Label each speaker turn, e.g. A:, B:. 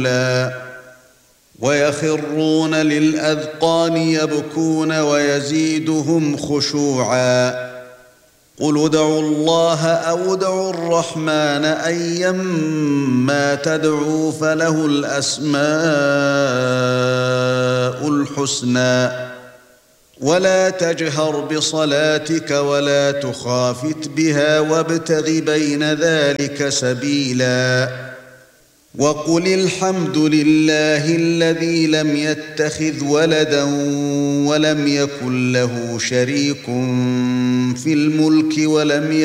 A: ويخرون للأذقان يبكون ويزيدهم خشوعا قل ادعوا الله أو ادعوا الرحمن أيما تدعوا فله الأسماء الحسنى ولا تجهر بصلاتك ولا تخافت بها وابتغ بين ذلك سبيلا وقل الحمد لله الذي لم يتخذ ولدا ولم يكن له شريك في الملك ولم